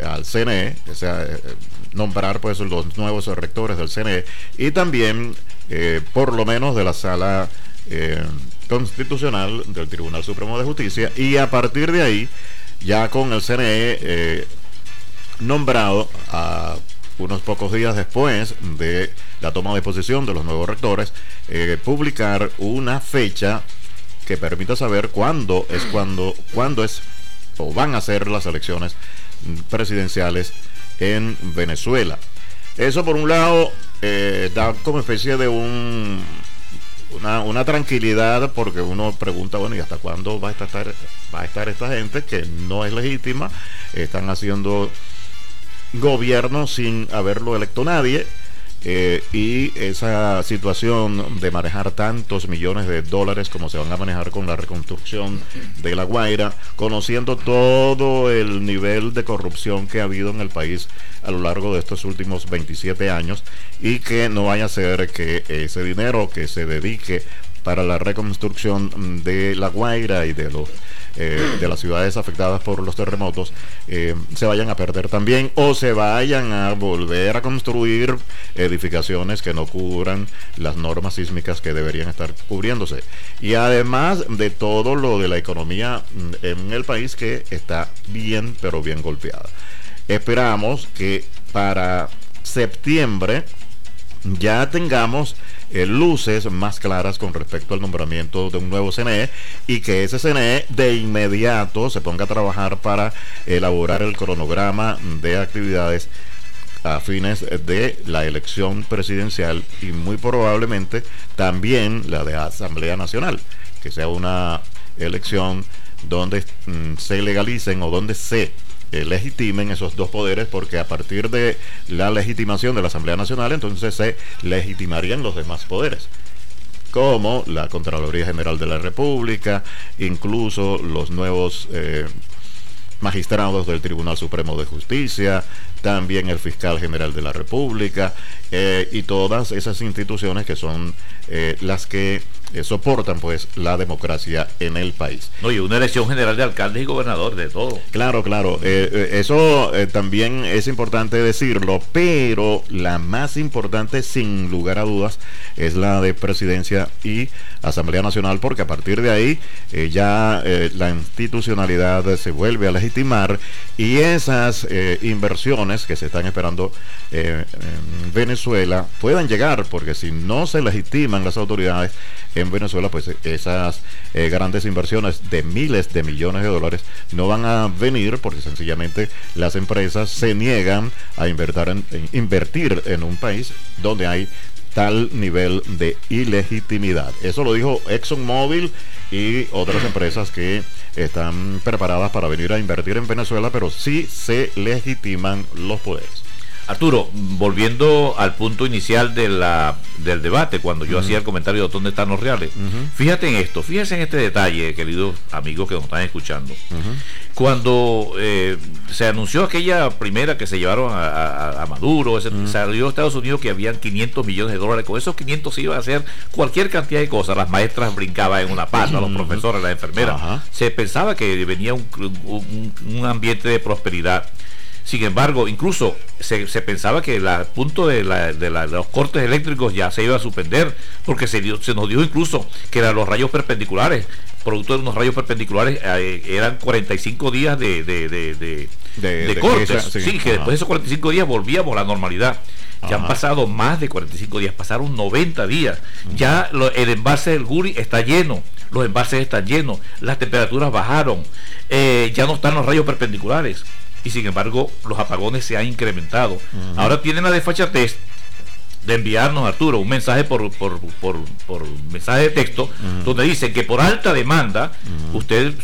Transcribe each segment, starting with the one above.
al CNE, o sea, nombrar pues los nuevos rectores del CNE y también por lo menos de la sala constitucional del Tribunal Supremo de Justicia, y a partir de ahí, ya con el CNE nombrado a unos pocos días después de la toma de posesión de los nuevos rectores, publicar una fecha que permita saber cuándo es o van a ser las elecciones presidenciales en Venezuela. Eso por un lado da como especie de una tranquilidad, porque uno pregunta, bueno, ¿y hasta cuándo va a estar esta gente que no es legítima? Están haciendo gobierno sin haberlo electo nadie, y esa situación de manejar tantos millones de dólares como se van a manejar con la reconstrucción de La Guaira, conociendo todo el nivel de corrupción que ha habido en el país a lo largo de estos últimos 27 años, y que no vaya a ser que ese dinero que se dedique para la reconstrucción de La Guaira y de las ciudades afectadas por los terremotos se vayan a perder también, o se vayan a volver a construir edificaciones que no cubran las normas sísmicas que deberían estar cubriéndose. Y además de todo lo de la economía en el país, que está bien, pero bien golpeada. Esperamos que para septiembre ya tengamos luces más claras con respecto al nombramiento de un nuevo CNE, y que ese CNE de inmediato se ponga a trabajar para elaborar el cronograma de actividades a fines de la elección presidencial, y muy probablemente también la de Asamblea Nacional, que sea una elección donde se legalicen o donde se legitimen esos dos poderes, porque a partir de la legitimación de la Asamblea Nacional entonces se legitimarían los demás poderes, como la Contraloría General de la República, incluso los nuevos magistrados del Tribunal Supremo de Justicia, también el Fiscal General de la República, y todas esas instituciones que son las que soportan pues la democracia en el país. Oye, una elección general de alcaldes y gobernador, de todo. Claro, eso también es importante decirlo, pero la más importante sin lugar a dudas es la de presidencia y Asamblea Nacional, porque a partir de ahí ya la institucionalidad se vuelve a legitimar, y esas inversiones que se están esperando en Venezuela puedan llegar, porque si no se legitiman las autoridades en Venezuela, pues esas grandes inversiones de miles de millones de dólares no van a venir, porque sencillamente las empresas se niegan a invertir en un país donde hay tal nivel de ilegitimidad. Eso lo dijo ExxonMobil y otras empresas que están preparadas para venir a invertir en Venezuela, pero sí se legitiman los poderes. Arturo, volviendo al punto inicial del debate, cuando yo hacía el comentario de dónde están los reales, fíjate en esto, fíjense en este detalle, queridos amigos que nos están escuchando. Cuando se anunció aquella primera que se llevaron a Maduro, salió a Estados Unidos que habían 500 millones de dólares, con esos 500 se iba a hacer cualquier cantidad de cosas, las maestras brincaban en una pata, los profesores, las enfermeras, se pensaba que venía un ambiente de prosperidad. Sin embargo, incluso se pensaba que el punto de los cortes eléctricos ya se iba a suspender, porque se nos dijo incluso que eran los rayos perpendiculares, producto de unos rayos perpendiculares, eran 45 días de cortes, sí, que después de esos 45 días volvíamos a la normalidad. Ya han pasado más de 45 días, pasaron 90 días. Ya el embalse del Guri está lleno, los embalses están llenos, las temperaturas bajaron, ya no están los rayos perpendiculares. Y sin embargo, los apagones se han incrementado. Ahora tienen la desfachatez de enviarnos, Arturo, un mensaje por mensaje de texto, donde dicen que por alta demanda, usted,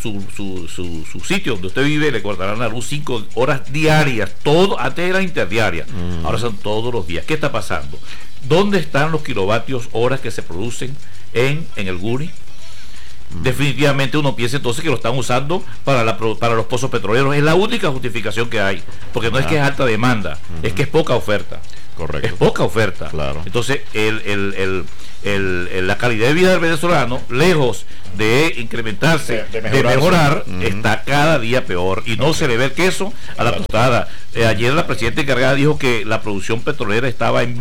su sitio donde usted vive, le cortarán la luz 5 horas diarias. Todo, antes era interdiaria, ahora son todos los días. ¿Qué está pasando? ¿Dónde están los kilovatios horas que se producen en el Guri? Definitivamente uno piensa entonces que lo están usando para los pozos petroleros. Es la única justificación que hay, porque no es que es alta demanda, es que es poca oferta. Correcto. Es poca oferta. Claro. Entonces, la calidad de vida del venezolano, lejos de incrementarse, de mejorar, está cada día peor. Y no se le ve el queso a la tostada. Ayer la presidenta encargada dijo que la producción petrolera estaba en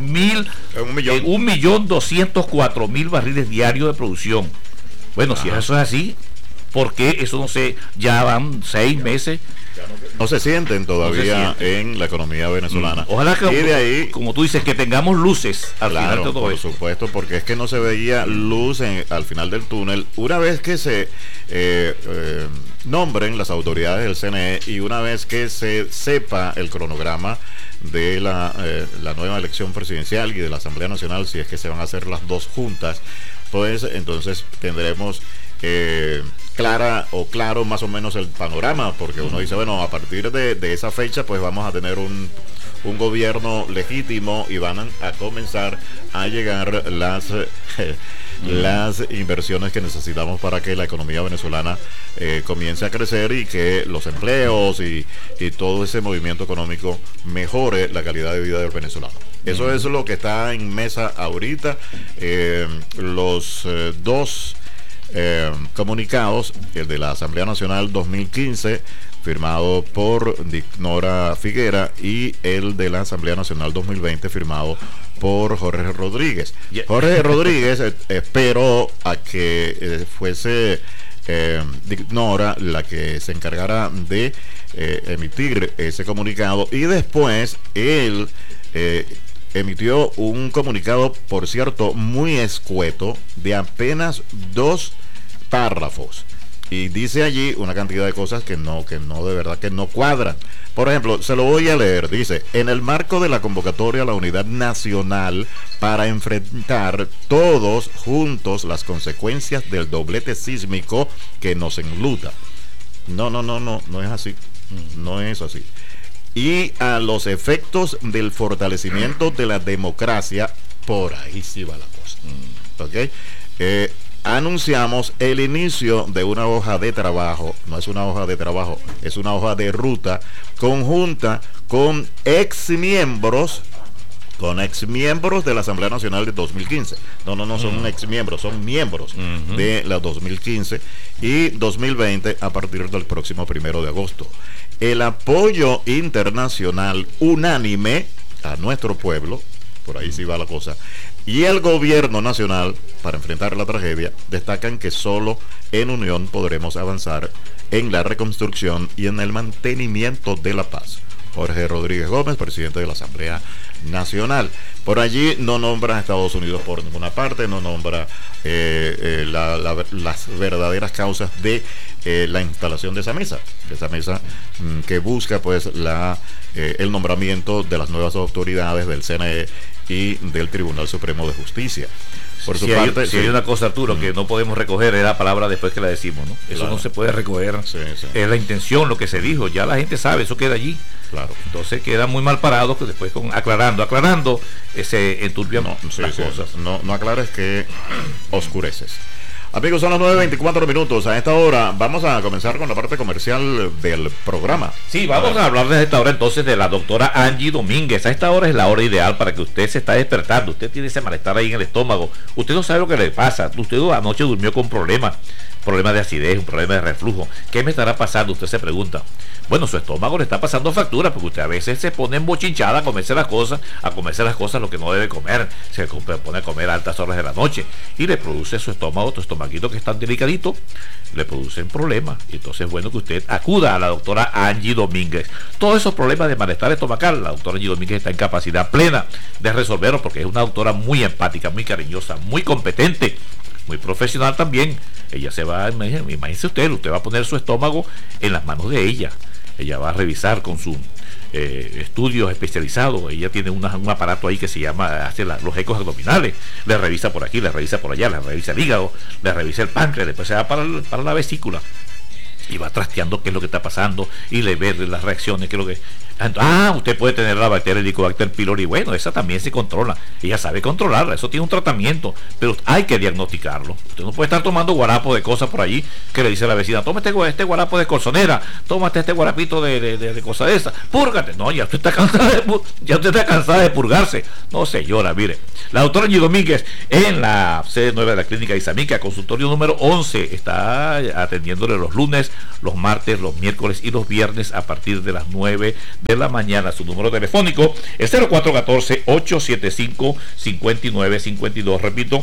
1.204.000 barriles diarios de producción. Bueno, si eso es así, ¿por qué eso no se... Ya van 6 meses... No se sienten todavía en la economía venezolana. Ojalá que, y de ahí, como tú dices, que tengamos luces al final de todo por eso. supuesto, porque es que no se veía luz al final del túnel. Una vez que se nombren las autoridades del CNE y una vez que se sepa el cronograma de la nueva elección presidencial y de la Asamblea Nacional, si es que se van a hacer las dos juntas, pues entonces tendremos claro más o menos el panorama, porque uno dice, bueno, a partir de esa fecha pues vamos a tener un gobierno legítimo y van a comenzar a llegar las inversiones que necesitamos para que la economía venezolana comience a crecer y que los empleos y todo ese movimiento económico mejore la calidad de vida del venezolano. Eso es lo que está en mesa ahorita. Los dos comunicados, el de la Asamblea Nacional 2015 firmado por Dignora Figuera y el de la Asamblea Nacional 2020 firmado por Jorge Rodríguez. Jorge Rodríguez esperó a que fuese Dignora la que se encargara de emitir ese comunicado, y después él emitió un comunicado, por cierto, muy escueto, de apenas 2 párrafos, y dice allí una cantidad de cosas que no de verdad que no cuadran. Por ejemplo, se lo voy a leer. Dice: en el marco de la convocatoria a la unidad nacional para enfrentar todos juntos las consecuencias del doblete sísmico que nos enluta. No es así. No es así. Y a los efectos del fortalecimiento de la democracia, por ahí sí va la cosa. ¿Ok? Anunciamos el inicio de una hoja de trabajo. No es una hoja de trabajo, es una hoja de ruta conjunta con exmiembros de la Asamblea Nacional de 2015. No son exmiembros, son miembros de la 2015 y 2020 a partir del próximo 1 de agosto. El apoyo internacional unánime a nuestro pueblo, por ahí sí va la cosa, y el gobierno nacional para enfrentar la tragedia destacan que solo en unión podremos avanzar en la reconstrucción y en el mantenimiento de la paz. Jorge Rodríguez Gómez, presidente de la Asamblea Nacional. Por allí no nombra a Estados Unidos por ninguna parte, no nombra las verdaderas causas de la instalación de esa mesa que busca pues el nombramiento de las nuevas autoridades del CNE y del Tribunal Supremo de Justicia. Por su parte, hay una cosa, Arturo, que no podemos recoger, es la palabra después que la decimos, ¿no? Eso no se puede recoger. Es la intención, lo que se dijo, ya la gente sabe, eso queda allí. Claro. Entonces queda muy mal parado, que después aclarando se enturbian las cosas. No aclares que oscureces. Amigos, son las 9:24. A esta hora vamos a comenzar con la parte comercial del programa. Sí, vamos a hablar desde esta hora entonces de la doctora Angie Domínguez. A esta hora es la hora ideal para que usted se está despertando. Usted tiene ese malestar ahí en el estómago. Usted no sabe lo que le pasa. Usted anoche durmió con problemas de acidez, un problema de reflujo. ¿Qué me estará pasando? Usted se pregunta. Bueno, su estómago le está pasando factura, porque usted a veces se pone embochinchada a comerse las cosas lo que no debe comer. Se pone a comer a altas horas de la noche y le produce su estómago, tu estomaguito que es tan delicadito, le producen problemas. Y entonces es bueno que usted acuda a la doctora Angie Domínguez. Todos esos problemas de malestar estomacal, la doctora Angie Domínguez está en capacidad plena de resolverlos, porque es una doctora muy empática, muy cariñosa, muy competente, muy profesional también. Ella se va, imagínese usted va a poner su estómago en las manos de ella. Ella va a revisar con sus estudios especializados. Ella tiene un aparato ahí que se llama, hace los ecos abdominales. Le revisa por aquí, le revisa por allá, le revisa el hígado, le revisa el páncreas, después se va para la vesícula y va trasteando qué es lo que está pasando y le ve las reacciones, qué es lo que Usted puede tener la bacteria Helicobacter pylori. Bueno, esa también se controla. Ella sabe controlarla, eso tiene un tratamiento, pero hay que diagnosticarlo. Usted no puede estar tomando guarapo de cosas por allí que le dice a la vecina: toma este guarapo de colzonera, tómate este guarapito de cosa de esa, púrgate. No, ya usted está cansada de purgarse. No, señora, mire. La doctora Angie Domínguez, en la sede nueva de la clínica Isamica, consultorio número 11, está atendiéndole los lunes, los martes, los miércoles y los viernes a partir de las 9 de la mañana. Su número telefónico es 0414-875-5952. Repito,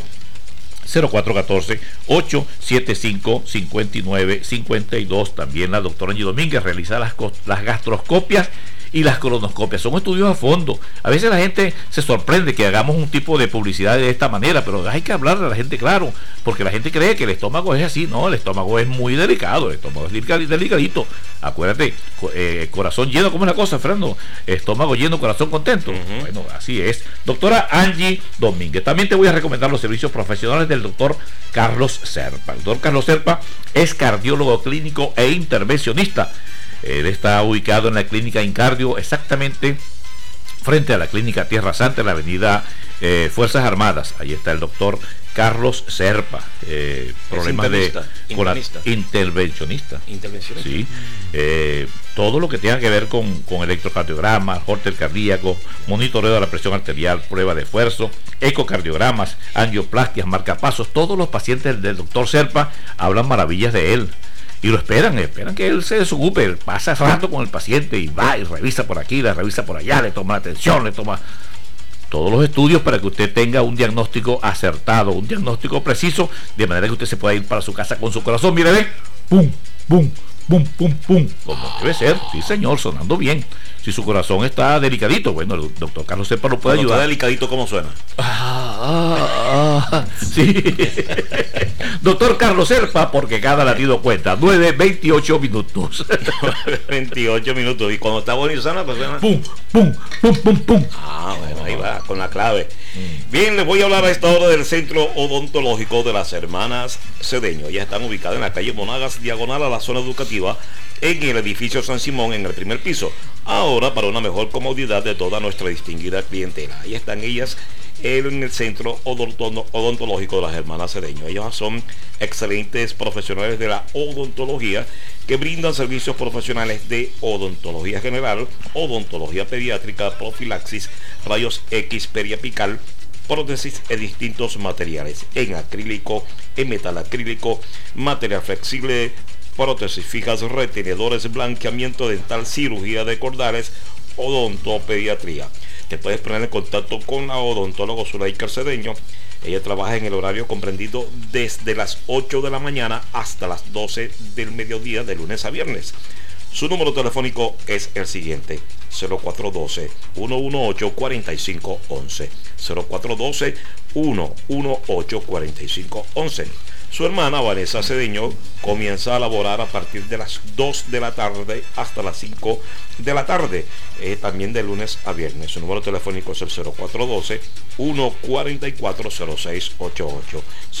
0414-875-5952. También la doctora Angie Domínguez realiza las gastroscopias y las colonoscopias. Son estudios a fondo. A veces la gente se sorprende que hagamos un tipo de publicidad de esta manera, pero hay que hablarle a la gente claro, porque la gente cree que el estómago es así. No, el estómago es muy delicado, el estómago es delicadito. Acuérdate, corazón lleno, ¿cómo es la cosa, Fernando? Estómago lleno, corazón contento. Bueno, así es. Doctora Angie Domínguez. También te voy a recomendar los servicios profesionales del doctor Carlos Serpa. El doctor Carlos Serpa es cardiólogo clínico e intervencionista. Él está ubicado en la clínica Incardio, exactamente frente a la clínica Tierra Santa, en la avenida Fuerzas Armadas. Ahí está el doctor Carlos Serpa. Problemas de intervencionista. Sí. Todo lo que tenga que ver con electrocardiograma, holter cardíaco, monitoreo de la presión arterial, prueba de esfuerzo, ecocardiogramas, angioplastias, marcapasos. Todos los pacientes del doctor Serpa hablan maravillas de él. Y lo esperan que él se desocupe, pasa rato con el paciente y va y revisa por aquí, le revisa por allá, le toma la atención, le toma todos los estudios para que usted tenga un diagnóstico acertado, un diagnóstico preciso, de manera que usted se pueda ir para su casa con su corazón, mire, ve, pum, pum, pum, pum, pum, como debe ser, sí señor, sonando bien. Si su corazón está delicadito, bueno, el doctor Carlos Serpa lo puede ayudar. ¿Está delicadito cómo suena? Sí. Doctor Carlos Serpa, porque cada latido cuenta. 9:28 minutos. 28 minutos. Y cuando está bonito sana, pues suena. Pum, pum, pum, pum, pum. Bueno, ahí va, con la clave. Bien, les voy a hablar a esta hora del Centro Odontológico de las Hermanas Cedeño. Ya están ubicadas en la calle Monagas, diagonal a la zona educativa, en el edificio San Simón, en el primer piso. Ahora, para una mejor comodidad de toda nuestra distinguida clientela. Ahí están ellas en el Centro Odontológico de las Hermanas Cedeño. Ellos son excelentes profesionales de la odontología que brindan servicios profesionales de odontología general, odontología pediátrica, profilaxis, rayos X periapical, prótesis de distintos materiales, en acrílico, en metal acrílico, material flexible, prótesis fijas, retenedores, blanqueamiento dental, cirugía de cordales, odontopediatría. Te puedes poner en contacto con la odontóloga Zuleika Cedeño. Ella trabaja en el horario comprendido desde las 8 de la mañana hasta las 12 del mediodía, de lunes a viernes. Su número telefónico es el siguiente: 0412-118-4511. 0412-118-4511. Su hermana Vanessa Cedeño comienza a laborar a partir de las 2 de la tarde hasta las 5 de la tarde, también de lunes a viernes. Su número telefónico es el 0412-144-0688.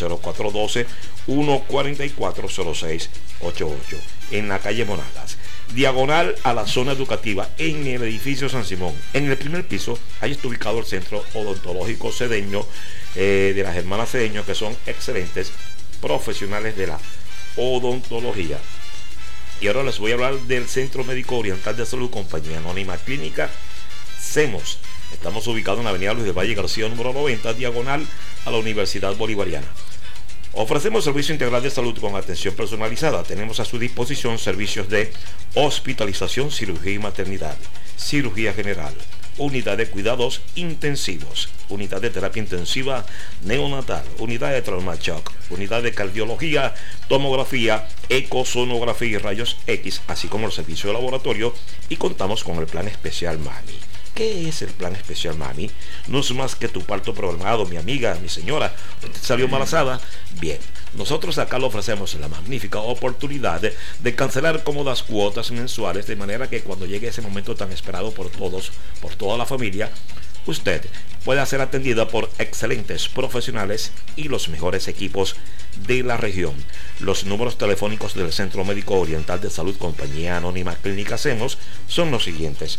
0412-144-0688. En la calle Monagas, diagonal a la zona educativa, en el edificio San Simón, en el primer piso. Ahí está ubicado el Centro Odontológico Cedeño, de las Hermanas Cedeño, que son excelentes profesionales de la odontología. Y ahora les voy a hablar del Centro Médico Oriental de Salud, Compañía Anónima Clínica SEMOS. Estamos ubicados en la avenida Luis del Valle García, número 90, diagonal a la Universidad Bolivariana. Ofrecemos servicio integral de salud con atención personalizada. Tenemos a su disposición servicios de hospitalización, cirugía y maternidad, cirugía general, unidad de cuidados intensivos, unidad de terapia intensiva neonatal, unidad de trauma shock, unidad de cardiología, tomografía, ecosonografía y rayos X, así como el servicio de laboratorio, y contamos con el plan especial Mami. ¿Qué es el plan especial Mami? No es más que tu parto programado, mi amiga, mi señora. ¿Usted salió embarazada? Bien, nosotros acá le ofrecemos la magnífica oportunidad de cancelar cómodas cuotas mensuales, de manera que cuando llegue ese momento tan esperado por todos, por toda la familia, usted pueda ser atendida por excelentes profesionales y los mejores equipos de la región. Los números telefónicos del Centro Médico Oriental de Salud Compañía Anónima Clínica Semos son los siguientes: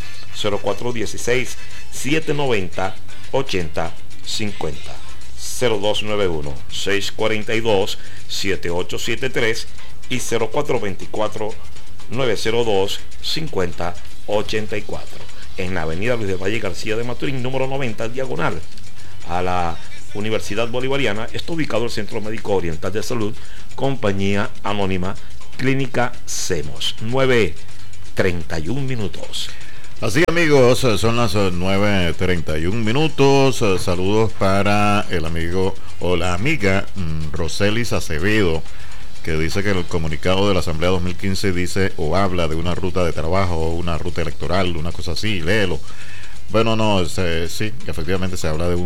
0416-790-8050, 0291-642-7873 y 0424-902-5084. En la avenida Luis de Valle García de Maturín, número 90, diagonal a la Universidad Bolivariana, está ubicado el Centro Médico Oriental de Salud, Compañía Anónima Clínica Semos. 9:31 minutos. Así, amigos, son las 9:31 minutos. Saludos para el amigo o la amiga Roselis Acevedo, que dice que el comunicado de la Asamblea 2015 dice o habla de una ruta de trabajo o una ruta electoral, una cosa así, léelo. Bueno, no, sí, efectivamente se habla de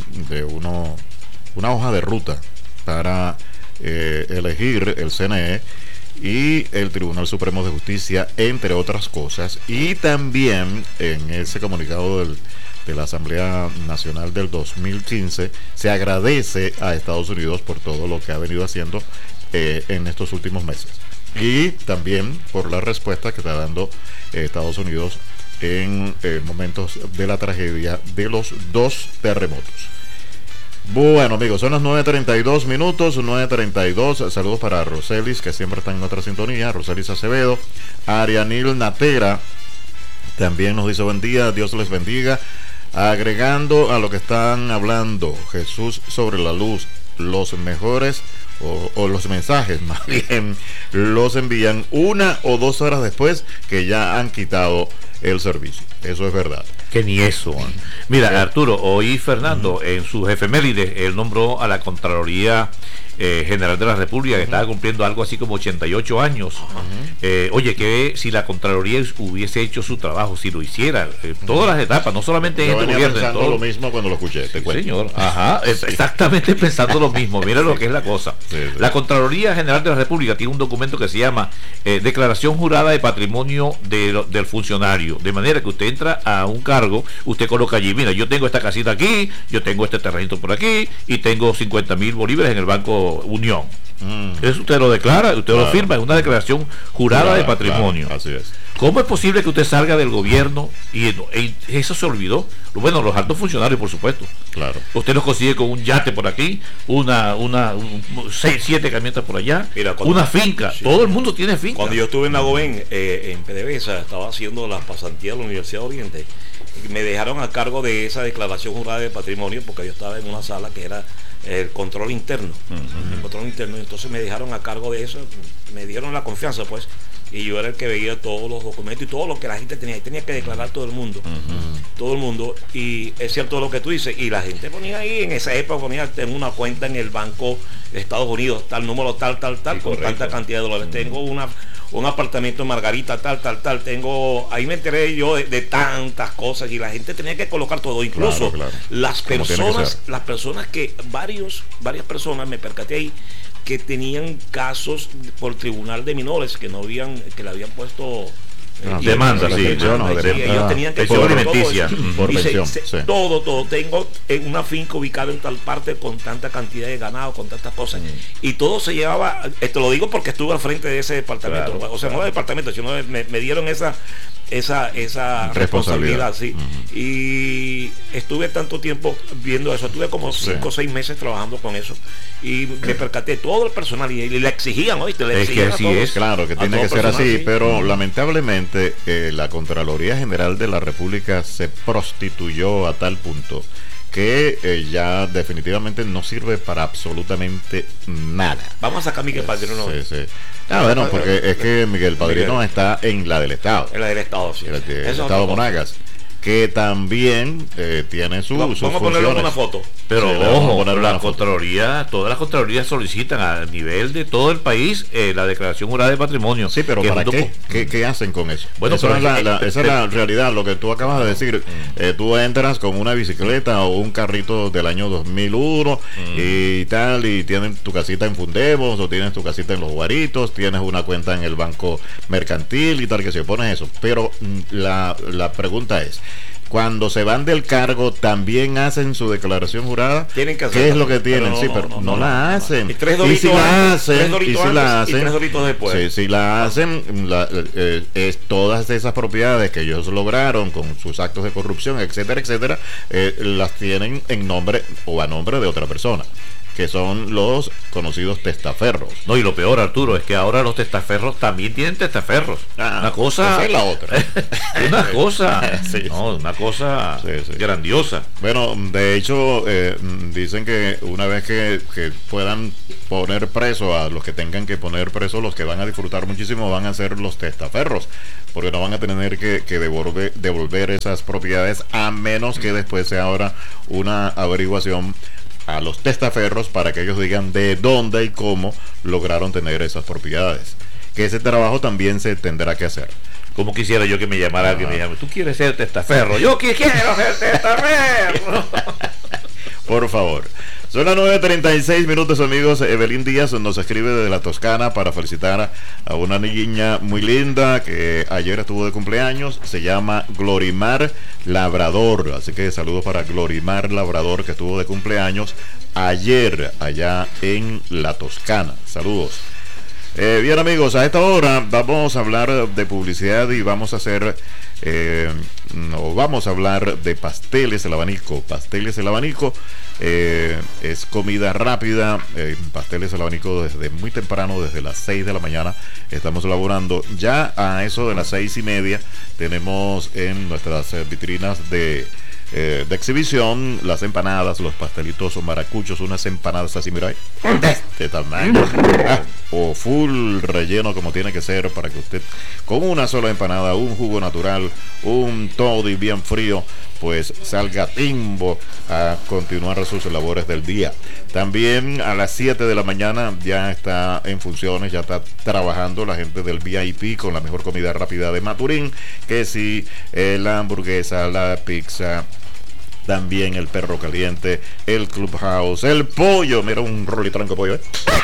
una hoja de ruta para elegir el CNE y el Tribunal Supremo de Justicia, entre otras cosas. Y también en ese comunicado de la Asamblea Nacional del 2015 se agradece a Estados Unidos por todo lo que ha venido haciendo en estos últimos meses, y también por la respuesta que está dando Estados Unidos en momentos de la tragedia de los 2 terremotos. Bueno, amigos, son las 9:32 minutos, 9:32. Saludos para Roselis, que siempre está en nuestra sintonía, Roselis Acevedo. Arianil Natera también nos dice buen día, Dios les bendiga. Agregando a lo que están hablando, Jesús sobre la luz, los mejores o los mensajes más bien los envían 1 o 2 horas después que ya han quitado el servicio. Eso es verdad. Que ni eso. Mira, Arturo, hoy Fernando, en sus efemérides, él nombró a la Contraloría General de la República, que estaba cumpliendo algo así como 88 años. Oye, que si la Contraloría hubiese hecho su trabajo, si lo hiciera, todas las etapas, no solamente en este gobierno. Pensando lo mismo cuando lo escuché, te cuento. Señor, exactamente pensando lo mismo. Mira lo que es la cosa. Sí. La Contraloría General de la República tiene un documento que se llama Declaración Jurada de Patrimonio del Funcionario. De manera que usted entra a un cargo, usted coloca allí, mira, yo tengo esta casita aquí, yo tengo este terrenito por aquí y tengo 50,000 bolívares en el Banco Unión. Eso usted lo declara, usted lo firma, es una declaración jurada de patrimonio. Claro, así es. ¿Cómo es posible que usted salga del gobierno y eso se olvidó? Bueno, los altos funcionarios, por supuesto. Claro. Usted los consigue con un yate por aquí, 6, 7 camionetas por allá, mira, una finca. Sí. Todo el mundo tiene finca. Cuando yo estuve en la GOBEN, en PDVSA, estaba haciendo las pasantías de la Universidad de Oriente. Me dejaron a cargo de esa declaración jurada de patrimonio porque yo estaba en una sala que era el control interno. El control interno. Entonces me dejaron a cargo de eso, me dieron la confianza, pues, y yo era el que veía todos los documentos y todo lo que la gente tenía. Y tenía que declarar todo el mundo. Todo el mundo. Y es cierto lo que tú dices. Y la gente ponía ahí, en esa época ponía, tengo una cuenta en el Banco de Estados Unidos, tal número, tal, sí, con correcto, tanta cantidad de dólares. Tengo un apartamento en Margarita, tal. Tengo, ahí me enteré yo de tantas cosas y la gente tenía que colocar todo, incluso claro. Las personas que varias personas me percaté ahí que tenían casos por tribunal de menores que no habían, que le habían puesto demanda, sí, ellos tenían que pensión alimenticia, por pensión, todo. Tengo en una finca ubicada en tal parte con tanta cantidad de ganado, con tantas cosas, y todo se llevaba. Esto lo digo porque estuve al frente de ese departamento, no del departamento, sino me dieron esa responsabilidad, sí. Y estuve tanto tiempo viendo eso, estuve como 5 o 6 meses trabajando con eso y me percaté todo el personal y le exigían, ¿oíste? Le exigían es que así es, claro, que tiene que ser así, sí. Pero lamentablemente la Contraloría General de la República se prostituyó a tal punto que ya definitivamente no sirve para absolutamente nada. Vamos a sacar a Miguel Padrino. Sí. Bueno, porque es que Miguel Padrino está en la del Estado. En la del Estado, sí. El Estado Monagas, que también tiene sus Vamos funciones. a ponerle una foto. Pero ojo, la Contraloría, todas las Contralorías solicitan a nivel de todo el país la declaración jurada de patrimonio. Sí, pero ¿para qué? ¿Qué hacen con eso? Bueno, esa es la realidad, lo que tú acabas de decir. Tú entras con una bicicleta o un carrito del año 2001 y tal, y tienes tu casita en Fundemos o tienes tu casita en Los Guaritos, tienes una cuenta en el Banco Mercantil y tal, que se pones eso. Pero la pregunta es, cuando se van del cargo también hacen su declaración jurada. Tienen que ¿Qué es lo que tienen? Pero no la hacen. Y si la hacen, y tres doritos después. Si la hacen, es todas esas propiedades que ellos lograron con sus actos de corrupción, etcétera, etcétera, las tienen en nombre o a nombre de otra persona, que son los conocidos testaferros. No, y lo peor, Arturo, es que ahora los testaferros también tienen testaferros. Una cosa... Esa es la otra. Una cosa... Sí, no, una cosa grandiosa. Bueno, de hecho, dicen que una vez que puedan poner preso a los que tengan que poner preso, los que van a disfrutar muchísimo van a ser los testaferros, porque no van a tener que devolver esas propiedades, a menos que después se abra una averiguación a los testaferros para que ellos digan de dónde y cómo lograron tener esas propiedades, que ese trabajo también se tendrá que hacer. Como quisiera yo que me llamara alguien y me llame, ¿tú quieres ser testaferro? Yo que quiero ser testaferro. Por favor. Son las 9:36 amigos. Evelyn Díaz nos escribe desde la Toscana para felicitar a una niña muy linda que ayer estuvo de cumpleaños. Se llama Glorimar Labrador. Así que saludos para Glorimar Labrador, que estuvo de cumpleaños ayer allá en la Toscana. Saludos. Bien amigos, a esta hora vamos a hablar de publicidad y vamos a hacer vamos a hablar de pasteles el abanico. Pasteles el abanico es comida rápida. Pasteles el abanico desde muy temprano, desde las 6 de la mañana estamos elaborando. Ya a eso de las 6:30 tenemos en nuestras vitrinas de exhibición las empanadas, los pastelitos o maracuchos, unas empanadas así, mira, de este tamaño, o full relleno como tiene que ser, para que usted con una sola empanada, un jugo natural, un toddy bien frío, pues salga timbo a continuar sus labores del día. También a las 7 de la mañana ya está en funciones, ya está trabajando la gente del VIP con la mejor comida rápida de Maturín, que si la hamburguesa, la pizza, también el perro caliente, el Clubhouse, el pollo, mira un rolitranco de pollo,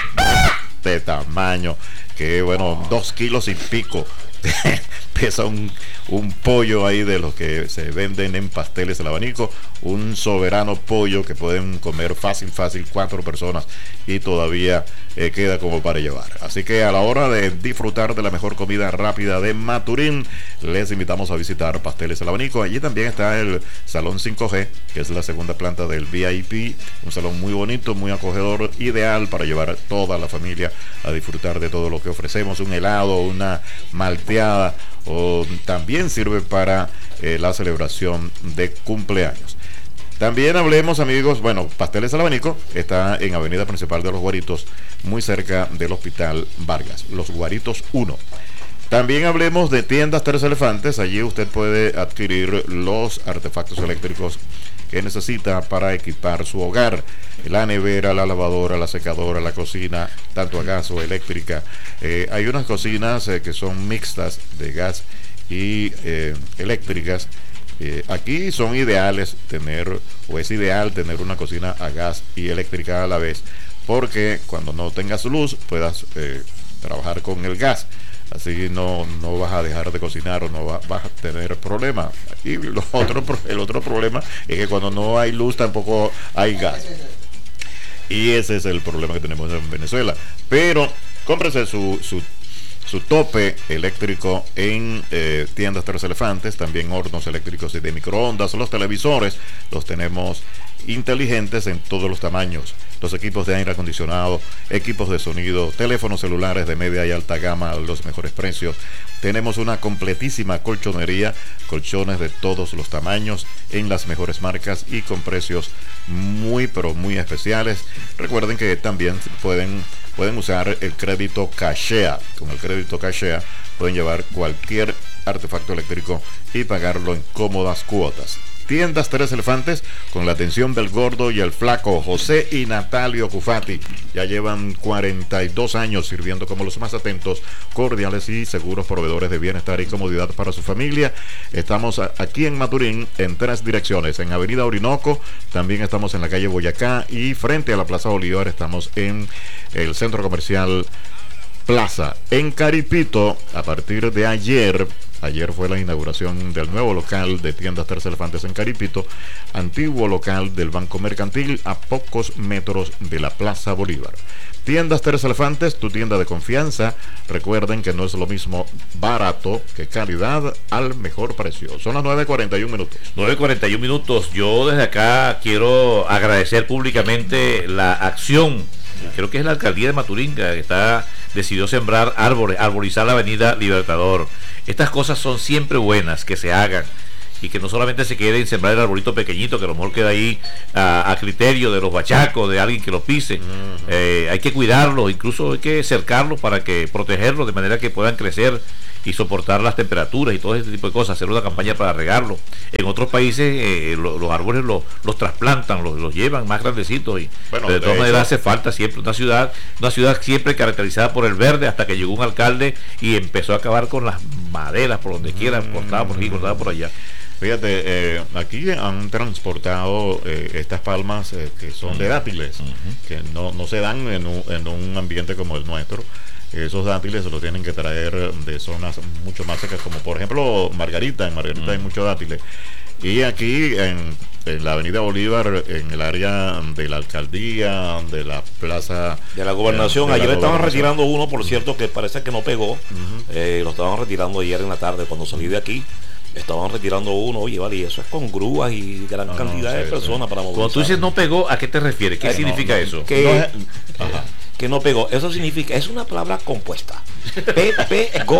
de tamaño, que bueno, 2 kilos y pico pesa un pollo ahí de los que se venden en Pasteles el Abanico, un soberano pollo que pueden comer fácil 4 personas y todavía queda como para llevar. Así que a la hora de disfrutar de la mejor comida rápida de Maturín, les invitamos a visitar Pasteles el Abanico. Allí también está el Salón 5G, que es la segunda planta del VIP, un salón muy bonito, muy acogedor, ideal para llevar a toda la familia a disfrutar de todo lo que ofrecemos, un helado, una malteada, o también sirve para la celebración de cumpleaños. También hablemos, amigos, bueno, Pasteles al Abanico está en Avenida Principal de los Guaritos, muy cerca del Hospital Vargas, Los Guaritos 1. También hablemos de Tiendas Tres Elefantes. Allí usted puede adquirir los artefactos eléctricos que necesita para equipar su hogar: la nevera, la lavadora, la secadora, la cocina, tanto a gas o eléctrica. Hay unas cocinas que son mixtas de gas y eléctricas. Aquí son ideales es ideal tener una cocina a gas y eléctrica a la vez, porque cuando no tengas luz puedas trabajar con el gas. Así no vas a dejar de cocinar o no vas a tener problemas. Y el otro problema es que cuando no hay luz tampoco hay gas. Y ese es el problema que tenemos en Venezuela. Pero cómprese su tope eléctrico en Tiendas Tres Elefantes. También hornos eléctricos y de microondas. Los televisores los tenemos inteligentes en todos los tamaños. Los equipos de aire acondicionado, equipos de sonido, teléfonos celulares de media y alta gama a los mejores precios. Tenemos una completísima colchonería, colchones de todos los tamaños en las mejores marcas y con precios muy pero muy especiales. Recuerden que también pueden usar el crédito Cashea. Con el crédito Cashea pueden llevar cualquier artefacto eléctrico y pagarlo en cómodas cuotas. Tiendas Tres Elefantes, con la atención del gordo y el flaco José y Natalio Cufati. Ya llevan 42 años sirviendo como los más atentos, cordiales y seguros proveedores de bienestar y comodidad para su familia. Estamos aquí en Maturín en 3 direcciones: en Avenida Orinoco, también estamos en la calle Boyacá, y frente a la Plaza Bolívar estamos en el Centro Comercial Plaza. En Caripito, a partir de ayer Ayer fue la inauguración del nuevo local de tiendas Tres Elefantes en Caripito, antiguo local del Banco Mercantil a pocos metros de la Plaza Bolívar. Tiendas Tres Elefantes, tu tienda de confianza. Recuerden que no es lo mismo barato que calidad al mejor precio. Son las 9:41 minutos. 9:41 minutos. Yo desde acá quiero agradecer públicamente la acción, creo que es la alcaldía de Maturín, que decidió sembrar árboles, arborizar la avenida Libertador. Estas cosas son siempre buenas que se hagan, y que no solamente se quede en sembrar el arbolito pequeñito, que a lo mejor queda ahí a criterio de los bachacos, de alguien que lo pise. Hay que cuidarlos, incluso hay que cercarlos para que protegerlos de manera que puedan crecer y soportar las temperaturas y todo ese tipo de cosas, hacer una campaña para regarlo. En otros países los árboles los trasplantan, los llevan más grandecitos, y bueno, de todas maneras hace falta siempre una ciudad siempre caracterizada por el verde, hasta que llegó un alcalde y empezó a acabar con las maderas por donde quiera, cortaba por aquí, cortaba por allá. Fíjate, aquí han transportado estas palmas que son de dátiles, que no se dan en un ambiente como el nuestro. Esos dátiles se los tienen que traer de zonas mucho más secas, como por ejemplo Margarita. En Margarita hay muchos dátiles. Y aquí en la avenida Bolívar, en el área de la alcaldía, de la plaza de la gobernación, ayer estaban retirando uno, por cierto, que parece que no pegó. Lo estaban retirando ayer en la tarde cuando salí de aquí. Estaban retirando uno. Oye, vale, y eso es con grúas y gran cantidad de personas para movilizar. Cuando tú dices no pegó, ¿a qué te refieres? ¿Qué significa eso? Que no pegó. Eso significa, es una palabra compuesta. Pegó.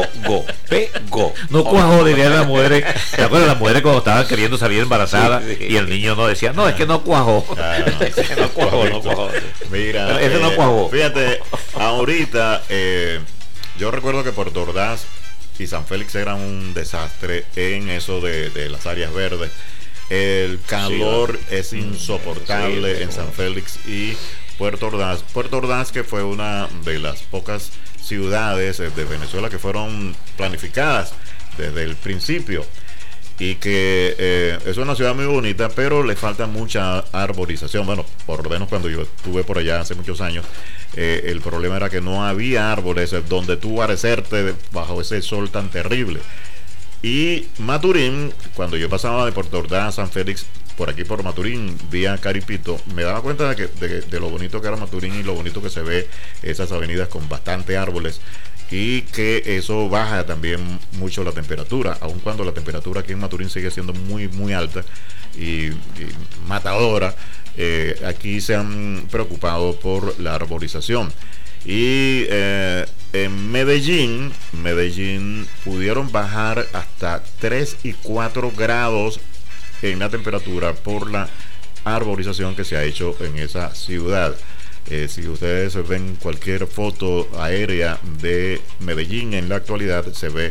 No cuajó, dirían las mujeres. ¿Te acuerdas las mujeres cuando estaban queriendo salir embarazadas y el niño no decía, no, es que no cuajó? No cuajó. Mira, ese no cuajó. Fíjate, ahorita yo recuerdo que Puerto Ordaz y San Félix eran un desastre en eso de las áreas verdes. El calor es insoportable en San Félix y Puerto Ordaz. Puerto Ordaz, que fue una de las pocas ciudades de Venezuela que fueron planificadas desde el principio, y que es una ciudad muy bonita, pero le falta mucha arborización. Bueno, por lo menos cuando yo estuve por allá hace muchos años, el problema era que no había árboles donde tú guarecerte bajo ese sol tan terrible. Y Maturín, cuando yo pasaba de Puerto Ordaz a San Félix, por aquí por Maturín, vía Caripito, me daba cuenta de lo bonito que era Maturín y lo bonito que se ve esas avenidas con bastante árboles, y que eso baja también mucho la temperatura, aun cuando la temperatura aquí en Maturín sigue siendo muy muy alta y matadora. Aquí se han preocupado por la arborización. Y en Medellín pudieron bajar hasta 3 y 4 grados en la temperatura por la arborización que se ha hecho en esa ciudad. Si ustedes ven cualquier foto aérea de Medellín en la actualidad, se ve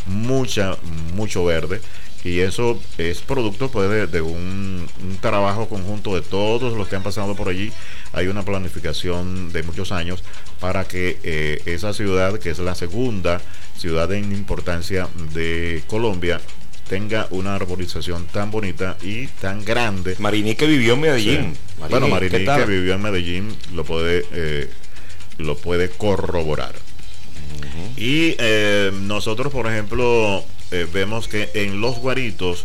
mucho verde, y eso es producto pues de un trabajo conjunto de todos los que han pasado por allí. Hay una planificación de muchos años para que esa ciudad, que es la segunda ciudad en importancia de Colombia, tenga una arborización tan bonita y tan grande. Mariní, que vivió en Medellín. Sí. Mariní que vivió en Medellín lo puede corroborar. Y nosotros, por ejemplo, vemos que en los guaritos,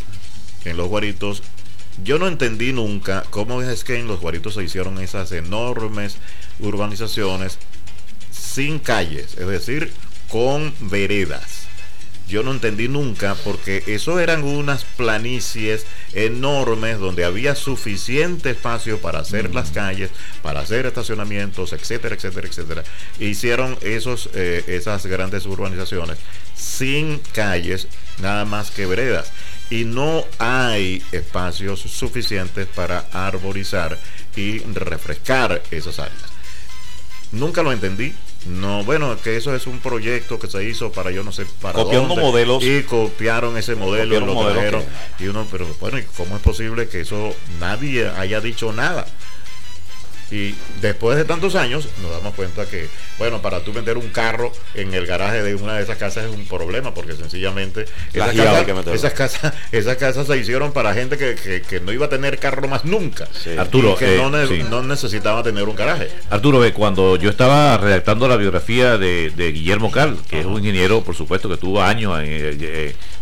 yo no entendí nunca cómo es que en los guaritos se hicieron esas enormes urbanizaciones sin calles, es decir, con veredas. Yo no entendí nunca, porque eso eran unas planicies enormes donde había suficiente espacio para hacer las calles, para hacer estacionamientos, etcétera. Hicieron esas grandes urbanizaciones sin calles, nada más que veredas, y no hay espacios suficientes para arborizar y refrescar esas áreas. Nunca lo entendí. No, bueno, que eso es un proyecto que se hizo para yo no sé para copiando dónde, modelos, y copiaron ese modelo y lo trajeron, y uno, pero bueno, ¿y cómo es posible que eso nadie haya dicho nada? Y después de tantos años nos damos cuenta que, bueno, para tú vender un carro en el garaje de una de esas casas es un problema, porque sencillamente esas casas se hicieron para gente que no iba a tener carro más nunca. Sí. Arturo, que no necesitaba tener un garaje. Arturo, cuando yo estaba redactando la biografía de Guillermo Cal, que es un ingeniero, por supuesto, que tuvo años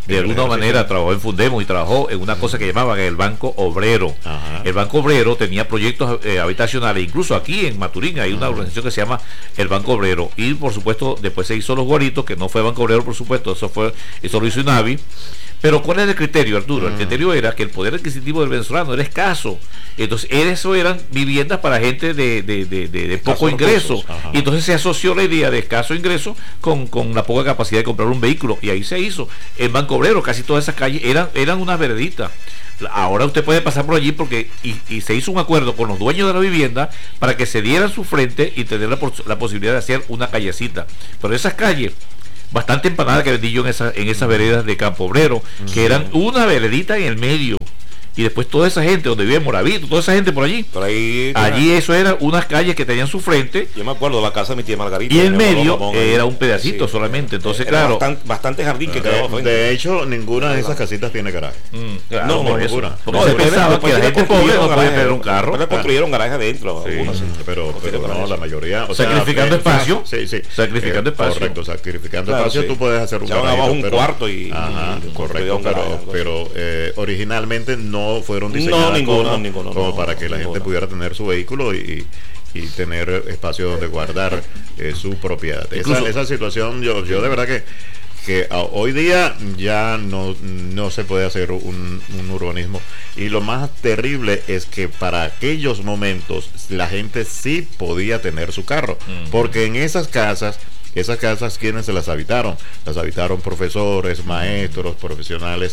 de alguna manera trabajó en Fundemo y trabajó en una cosa que llamaban el Banco Obrero. Ajá. El Banco Obrero tenía proyectos habitacionales, incluso aquí en Maturín hay una organización que se llama el Banco Obrero, y por supuesto después se hizo Los Guaritos, que no fue Banco Obrero, por supuesto, eso lo hizo INAVI. Pero ¿cuál era el criterio, Arturo? El criterio era que el poder adquisitivo del venezolano era escaso. Entonces, eso eran viviendas para gente de poco ingreso. Y entonces se asoció la idea de escaso ingreso con la poca capacidad de comprar un vehículo. Y ahí se hizo. En Banco Obrero, casi todas esas calles eran unas vereditas. Ahora usted puede pasar por allí porque y se hizo un acuerdo con los dueños de la vivienda para que se dieran su frente y tener la posibilidad de hacer una callecita. Pero esas calles bastante empanada que vendí yo en esas veredas de Campo Obrero, que eran una veredita en el medio, y después toda esa gente donde vive Moravito, toda esa gente por allí, allí eso era unas calles que tenían su frente. Yo me acuerdo de la casa de mi tía Margarita, y el medio era un pedacito solamente. Entonces claro, bastante jardín que quedaba frente. De hecho, ninguna de esas casitas tiene garaje. Claro, no, ninguna. Porque se pensaba que la gente pobre no podía tener un carro. Pero construyeron garaje adentro, pero no, la mayoría, o sacrificando espacio. Sí. Sacrificando espacio. Correcto, sacrificando espacio. Tú puedes hacer un garaje abajo un cuarto y correcto, pero originalmente no fueron diseñadas como para que la gente pudiera tener su vehículo y tener espacio donde guardar su propiedad. Esa situación, yo de verdad que hoy día ya no se puede hacer un urbanismo, y lo más terrible es que para aquellos momentos la gente sí podía tener su carro, porque en esas casas, ¿quiénes se las habitaron? Las habitaron profesores, maestros, profesionales,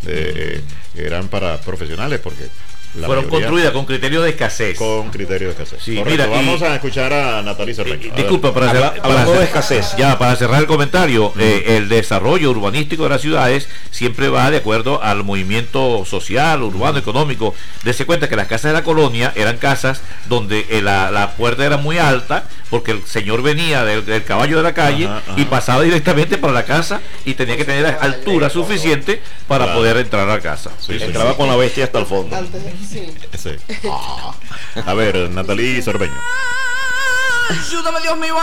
eran para profesionales, porque fueron construidas con criterio de escasez. Con criterio de escasez. Sí, mira, vamos a escuchar a Natalie Cerveño. Disculpa, hablando de escasez. Ya, para cerrar el comentario, el desarrollo urbanístico de las ciudades siempre va de acuerdo al movimiento social, urbano, económico. Dese cuenta que las casas de la colonia eran casas donde la puerta era muy alta, porque el señor venía del caballo de la calle y pasaba directamente para la casa, y tenía que tener altura suficiente para poder entrar a la casa. Entraba con la bestia hasta el fondo. Sí. A ver, Natalie Cerveño. Ayúdame, Dios mío.